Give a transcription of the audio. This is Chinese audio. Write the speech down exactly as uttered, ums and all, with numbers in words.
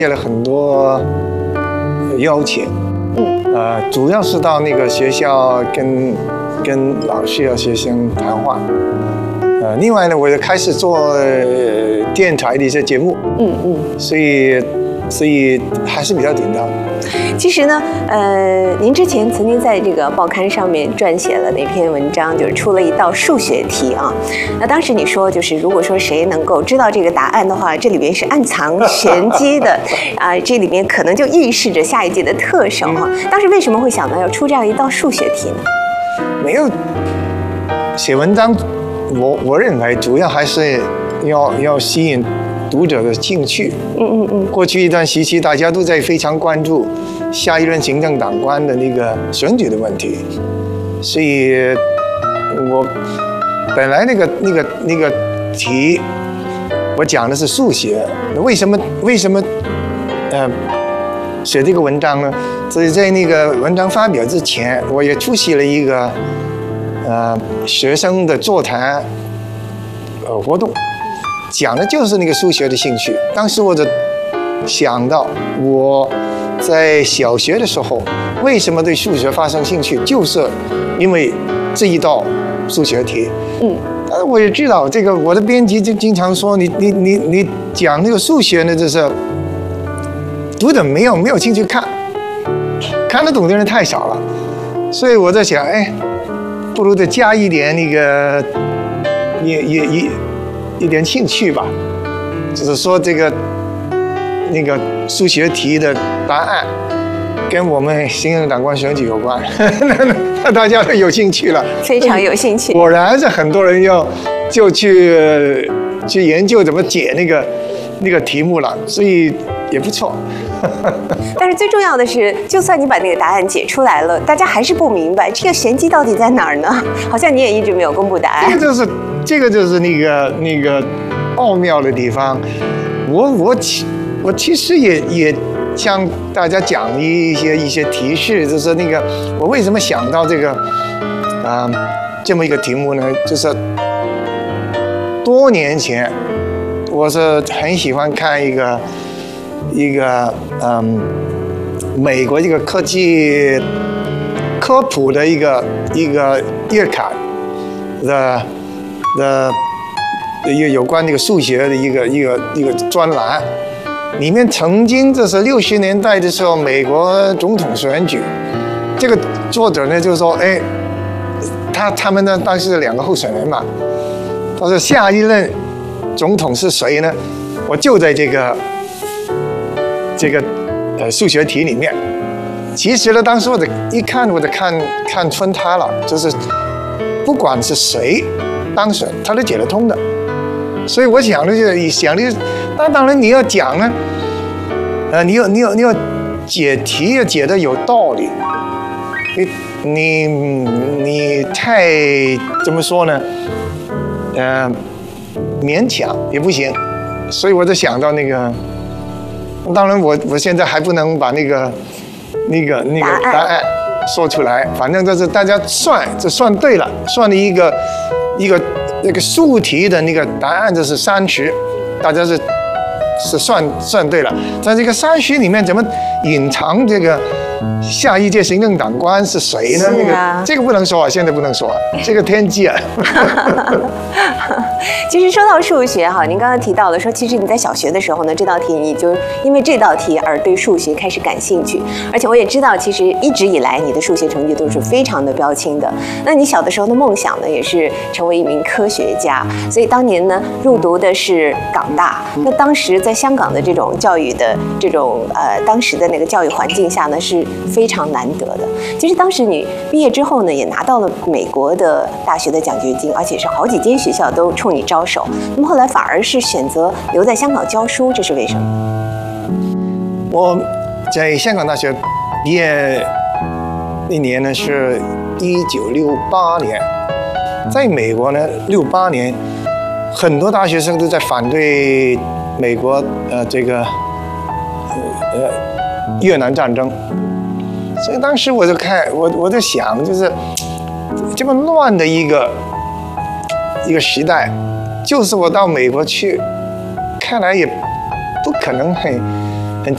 接了很多邀请，嗯，呃，主要是到那个学校跟跟老师和学生谈话，呃，另外呢，我就开始做电台的一些节目，嗯嗯，所以所以还是比较紧张。 其实呢，呃，您之前曾经在这个报刊上面撰写了那篇文章，就是出了一道数学题啊。那当时你说，就是如果说谁能够知道这个答案的话，这里面是暗藏玄机的啊，这里面可能就预示着下一届的特首哈、啊。当时为什么会想到要出这样一道数学题呢？ 没有写文章，我我认为主要还是要要吸引读者的兴趣。嗯嗯嗯。过去一段时期，大家都在非常关注下一任行政长官的那个选举的问题，所以我本来那个那个那个题，我讲的是数学，为什么为什么呃写这个文章呢？所以在那个文章发表之前，我也出席了一个呃学生的座谈呃活动。讲的就是那个数学的兴趣。当时我就想到，我在小学的时候为什么对数学发生兴趣，就是因为这一道数学题。嗯，但是我也知道，这个我的编辑就经常说，你你你你讲那个数学呢，就是读者没有没有兴趣看，看得懂的人太少了。所以我在想，哎，不如再加一点那个，也也也。一点兴趣吧，就是说这个那个数学题的答案跟我们行政长官选举有关，那大家都有兴趣了， 非常有兴趣。 果然是很多人要就去去研究怎么解那个那个题目了，所以也不错。 但是最重要的是，就算你把那个答案解出来了，大家还是不明白这个玄机到底在哪儿呢？好像你也一直没有公布答案。 这个就是这个就是那个那个奥妙的地方。我我其我其实也也向大家讲一些一些提示，就是那个我为什么想到这个啊、呃、这么一个题目呢？就是多年前，我是很喜欢看一个。一个嗯，美国一个科技科普的一个一个月刊的的一个有关这个数学的一个一个一个专栏，里面曾经这是六十年代的时候美国总统选举，这个作者呢就说，哎，他他们呢当时两个候选人嘛，他说下一任总统是谁呢？我就在这个。这个呃数学题里面，其实呢，当时我的一看我就看看穿他了，就是不管是谁当选，他都解得通的。所以我想的就想的，那当然你要讲呢，呃，你要你要你要解题要解得有道理，你你你太怎么说呢？呃，勉强也不行。所以我就想到那个。当然我，我我现在还不能把那个、那个、那个答案说出来。反正就是大家算，这算对了，算了一个一个那个数题的那个答案就是三十，大家是是算算对了。在这个三十里面，怎么隐藏这个下一届行政长官是谁呢？ 啊、 那个这个不能说啊，现在不能说啊，这个天机啊。 其实说到数学哈，您刚刚提到了说，其实你在小学的时候呢，这道题你就因为这道题而对数学开始感兴趣，而且我也知道，其实一直以来你的数学成绩都是非常的标青的。那你小的时候的梦想呢，也是成为一名科学家，所以当年呢入读的是港大。那当时在香港的这种教育的这种呃当时的那个教育环境下呢，是非常难得的。其实当时你毕业之后呢，也拿到了美国的大学的奖学金，而且是好几间学校都冲你招手。那么后来反而是选择留在香港教书，这是为什么？ 我在香港大学毕业那年呢是一九六八年，在美国呢六八年，很多大学生都在反对美国呃这个呃越南战争，所以当时我就看我我在想，就是这么乱的一个一个时代，就是我到美国去，看来也不可能很